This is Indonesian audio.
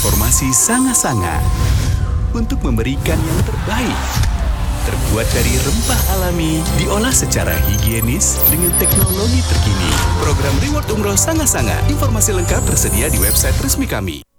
transformasi Sanga-Sanga untuk memberikan yang terbaik. Terbuat dari rempah alami, diolah secara higienis dengan teknologi terkini. Program Reward Umroh Sanga-Sanga. Informasi lengkap tersedia di website resmi kami.